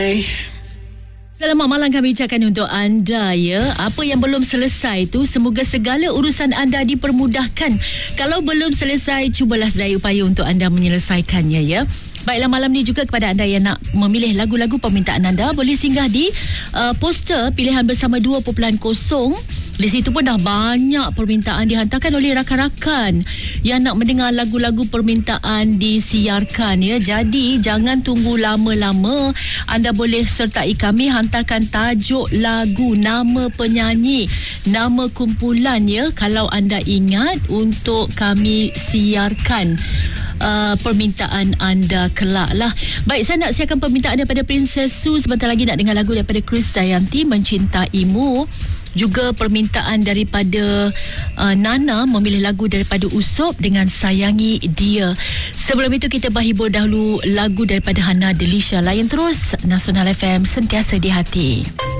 Selamat malam kami ucapkan untuk anda ya. Apa yang belum selesai tu, semoga segala urusan anda dipermudahkan. Kalau belum selesai, cubalah sedaya upaya untuk anda menyelesaikannya ya. Baiklah, malam ni juga kepada anda yang nak memilih lagu-lagu permintaan anda, boleh singgah di poster pilihan bersama 2.0. Di situ pun dah banyak permintaan dihantarkan oleh rakan-rakan yang nak mendengar lagu-lagu permintaan disiarkan ya. Jadi jangan tunggu lama-lama. Anda boleh sertai kami, hantarkan tajuk lagu, nama penyanyi, nama kumpulan ya, kalau anda ingat, untuk kami siarkan permintaan anda kelak lah. Baik, saya nak siarkan permintaan daripada Princess Su. Sebentar lagi nak dengar lagu daripada Krisdayanti, Mencintaimu. Juga permintaan daripada Nana memilih lagu daripada Usop dengan Sayangi Dia. Sebelum itu kita berhibur dahulu lagu daripada Hana Delisha. Layan terus Nasional FM, sentiasa di hati.